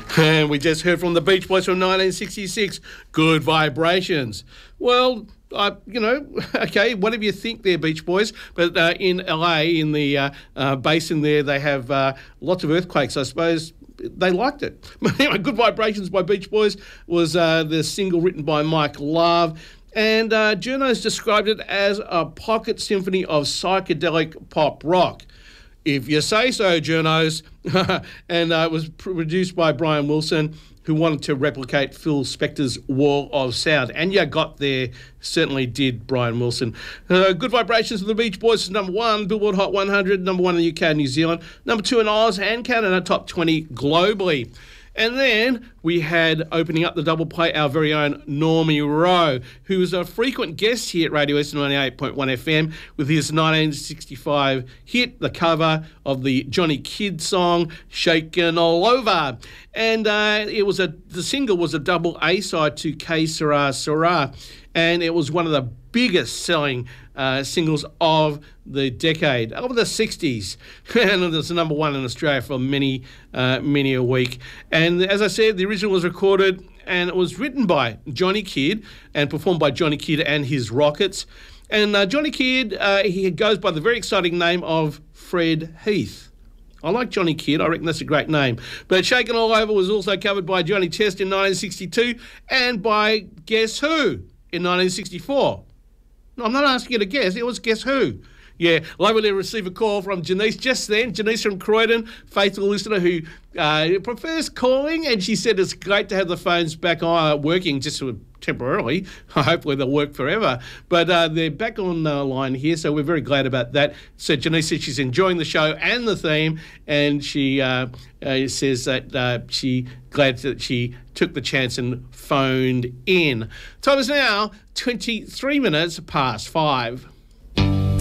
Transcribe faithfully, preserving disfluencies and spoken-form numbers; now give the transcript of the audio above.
And we just heard from the Beach Boys from nineteen sixty-six, Good Vibrations. Well, I, you know, okay, whatever you think there, Beach Boys, but uh, in L A, in the uh, uh, basin there, they have uh, lots of earthquakes, I suppose. They liked it. Anyway, Good Vibrations by Beach Boys was uh, the single written by Mike Love. And uh, journos described it as a pocket symphony of psychedelic pop rock. If you say so, journos. And uh, it was produced by Brian Wilson, who wanted to replicate Phil Spector's Wall of Sound. And you got there, certainly did, Brian Wilson. Uh, Good Vibrations of the Beach Boys is number one, Billboard Hot one hundred, number one in the U K and New Zealand, number two in Oz and Canada, top twenty globally. And then we had, opening up the double play, our very own Normie Rowe, who was a frequent guest here at Radio West ninety-eight point one F M with his nineteen sixty-five hit, the cover of the Johnny Kidd song, Shakin' All Over. And uh, it was a the single was a double A-side to Que Sera Sera, and it was one of the biggest selling uh, singles of the decade, of the sixties. And it was the number one in Australia for many, uh, many a week. And as I said, the original was recorded and it was written by Johnny Kidd and performed by Johnny Kidd and his Rockets. And uh, Johnny Kidd, uh, he goes by the very exciting name of Fred Heath. I like Johnny Kidd. I reckon that's a great name. But Shakin' All Over was also covered by Johnny Test in nineteen sixty-two and by Guess Who in nineteen sixty-four. No, I'm not asking you to guess. It was Guess Who. Yeah, lovely to receive a call from Janice just then. Janice from Croydon, faithful listener who uh, prefers calling, and she said it's great to have the phones back on, working just temporarily. Hopefully they'll work forever. But uh, they're back on the uh, line here, so we're very glad about that. So Janice said she's enjoying the show and the theme, and she uh, uh, says that uh, she glad that she took the chance and phoned in. Time is now twenty-three minutes past five.